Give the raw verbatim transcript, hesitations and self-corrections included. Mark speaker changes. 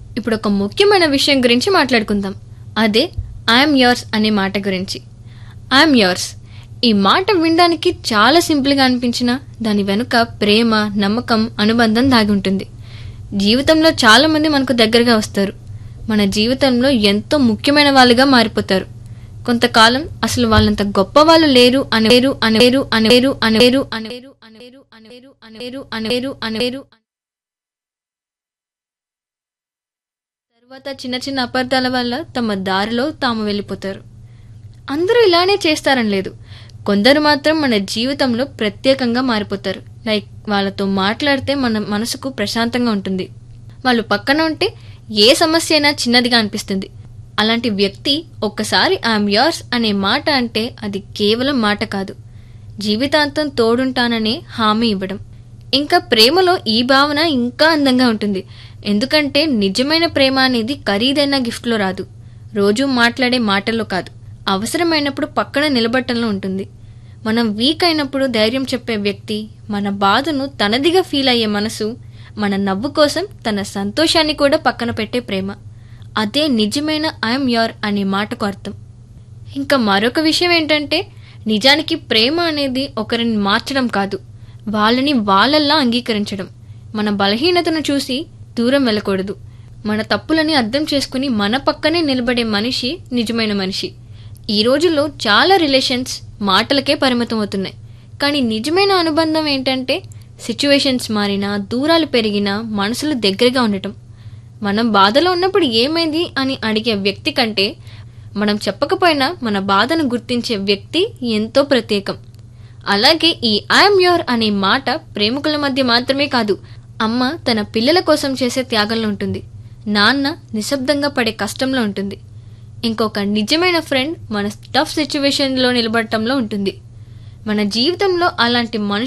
Speaker 1: ఇప్పుడు ఒక ముఖ్యమైన విషయం గురించి మాట్లాడుకుందాం. అదే ఐఎమ్ యోర్స్ అనే మాట గురించి. ఐఎమ్ యోర్స్ ఈ మాట వినడానికి చాలా సింపుల్గా అనిపించినా దాని వెనుక ప్రేమ, నమ్మకం, అనుబంధం దాగి ఉంటుంది. జీవితంలో చాలా మంది మనకు దగ్గరగా వస్తారు. మన జీవితంలో ఎంతో ముఖ్యమైన వాళ్ళుగా మారిపోతారు. కొంతకాలం అసలు వాళ్ళంత గొప్ప వాళ్ళు లేరు అనేరు అనేరు అనేరు అనేరు అనేరు అనేరు అనేరు అనేరు అనేరు అనేరు తర్వాత చిన్న చిన్న అపార్థాల వల్ల తమ దారిలో తాము వెళ్ళిపోతారు. అందరూ ఇలానే చేస్తారని లేదు. కొందరు మాత్రం మన జీవితంలో ప్రత్యేకంగా మారిపోతారు. లైక్ వాళ్ళతో మాట్లాడితే మన మనసుకు ప్రశాంతంగా ఉంటుంది. వాళ్ళు పక్కన ఉంటే ఏ సమస్య అయినా చిన్నదిగా అనిపిస్తుంది. అలాంటి వ్యక్తి ఒక్కసారి ఐఎమ్ యోర్స్ అనే మాట అంటే అది కేవలం మాట కాదు, జీవితాంతం తోడుంటాననే హామీ ఇవ్వడం. ఇంకా ప్రేమలో ఈ భావన ఇంకా అందంగా ఉంటుంది. ఎందుకంటే నిజమైన ప్రేమ అనేది ఖరీదైన గిఫ్ట్లో రాదు, రోజూ మాట్లాడే మాటల్లో కాదు, అవసరమైనప్పుడు పక్కన నిలబట్టంలో ఉంటుంది. మనం వీక్ అయినప్పుడు ధైర్యం చెప్పే వ్యక్తి, మన బాధను తనదిగా ఫీల్ అయ్యే మనసు, మన నవ్వు కోసం తన సంతోషాన్ని కూడా పక్కన పెట్టే ప్రేమ. అదే నిజమైన ఐఎమ్ యోర్ అనే మాటకు అర్థం. ఇంకా మరొక విషయం ఏంటంటే, నిజానికి ప్రేమ అనేది ఒకరిని మార్చడం కాదు, వాళ్ళని వాళ్ళల్లా అంగీకరించడం. మన బలహీనతను చూసి దూరం వెళ్ళకూడదు. మన తప్పులని అర్థం చేసుకుని మన పక్కనే నిలబడే మనిషి నిజమైన మనిషి. ఈ రోజుల్లో చాలా రిలేషన్స్ మాటలకే పరిమితం అవుతున్నాయి. కానీ నిజమైన అనుబంధం ఏంటంటే, సిచ్యువేషన్స్ మారినా, దూరాలు పెరిగినా మనసులు దగ్గరగా ఉండటం. మనం బాధలో ఉన్నప్పుడు ఏమైంది అని అడిగే వ్యక్తి కంటే మనం చెప్పకపోయినా మన బాధను గుర్తించే వ్యక్తి ఎంతో ప్రత్యేకం. అలాగే ఈ ఐఎమ్ యోర్ అనే మాట ప్రేమికుల మధ్య మాత్రమే కాదు, అమ్మ తన పిల్లల కోసం చేసే త్యాగంలో ఉంటుంది, నాన్న నిశ్శబ్దంగా పడే కష్టంలో ఉంటుంది, ఇంకొక నిజమైన ఫ్రెండ్ మన టఫ్ సిచ్యువేషన్లో నిలబడటంలో ఉంటుంది. మన జీవితంలో అలాంటి మనుషులు